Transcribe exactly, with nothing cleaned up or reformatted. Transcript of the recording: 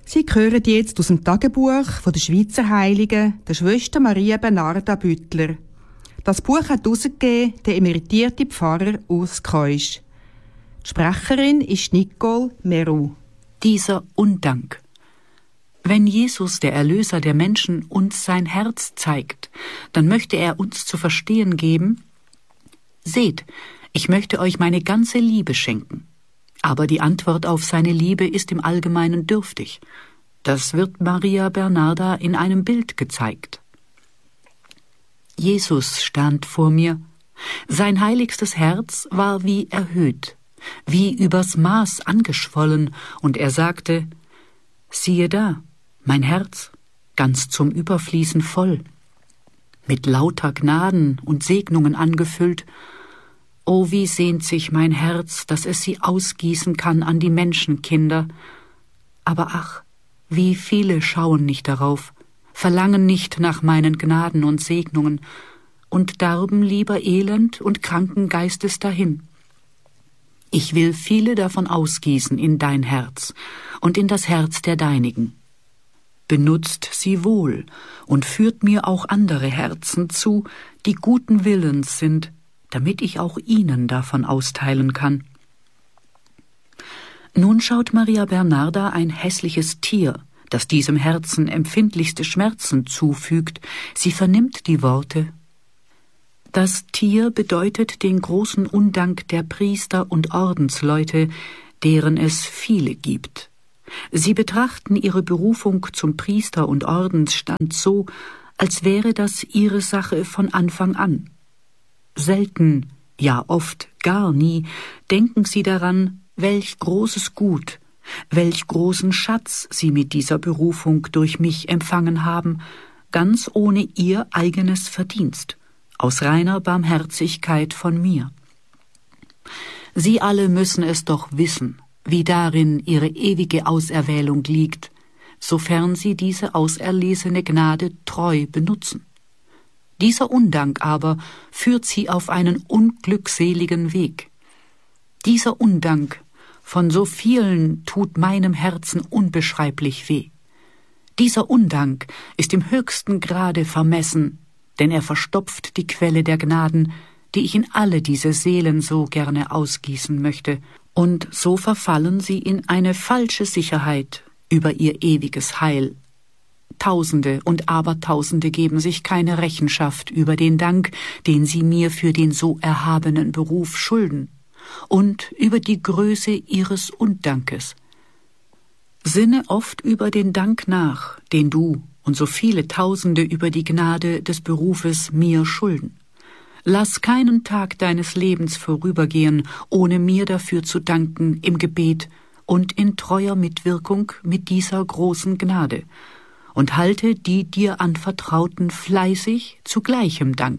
Sie hören jetzt aus dem Tagebuch von der Schweizer Heiligen, der Schwester Maria Bernarda Büttler. Das Buch hat herausgegeben der emeritierte Pfarrer Urs Keusch. Die Sprecherin ist Nicole Meru. Dieser Undank. Wenn Jesus, der Erlöser der Menschen, uns sein Herz zeigt, dann möchte er uns zu verstehen geben: Seht, ich möchte euch meine ganze Liebe schenken. Aber die Antwort auf seine Liebe ist im Allgemeinen dürftig. Das wird Maria Bernarda in einem Bild gezeigt. Jesus stand vor mir. Sein heiligstes Herz war wie erhöht, wie übers Maß angeschwollen, und er sagte: Siehe da, mein Herz, ganz zum Überfließen voll, mit lauter Gnaden und Segnungen angefüllt. O, wie sehnt sich mein Herz, dass es sie ausgießen kann an die Menschenkinder. Aber ach, wie viele schauen nicht darauf, verlangen nicht nach meinen Gnaden und Segnungen und darben lieber elend und kranken Geistes dahin. Ich will viele davon ausgießen in dein Herz und in das Herz der Deinigen. Benutzt sie wohl und führt mir auch andere Herzen zu, die guten Willens sind, damit ich auch ihnen davon austeilen kann. Nun schaut Maria Bernarda ein hässliches Tier, das diesem Herzen empfindlichste Schmerzen zufügt. Sie vernimmt die Worte. Das Tier bedeutet den großen Undank der Priester und Ordensleute, deren es viele gibt. Sie betrachten ihre Berufung zum Priester- und Ordensstand so, als wäre das ihre Sache von Anfang an. Selten, ja oft gar nie, denken sie daran, welch großes Gut, welch großen Schatz sie mit dieser Berufung durch mich empfangen haben, ganz ohne ihr eigenes Verdienst, aus reiner Barmherzigkeit von mir. Sie alle müssen es doch wissen, wie darin ihre ewige Auserwählung liegt, sofern sie diese auserlesene Gnade treu benutzen. Dieser Undank aber führt sie auf einen unglückseligen Weg. Dieser Undank von so vielen tut meinem Herzen unbeschreiblich weh. Dieser Undank ist im höchsten Grade vermessen, denn er verstopft die Quelle der Gnaden, die ich in alle diese Seelen so gerne ausgießen möchte, und so verfallen sie in eine falsche Sicherheit über ihr ewiges Heil. Tausende und Abertausende geben sich keine Rechenschaft über den Dank, den sie mir für den so erhabenen Beruf schulden, und über die Größe ihres Undankes. Sinne oft über den Dank nach, den du und so viele Tausende über die Gnade des Berufes mir schulden. Lass keinen Tag deines Lebens vorübergehen, ohne mir dafür zu danken im Gebet und in treuer Mitwirkung mit dieser großen Gnade, und halte die dir anvertrauten fleißig zu gleichem Dank.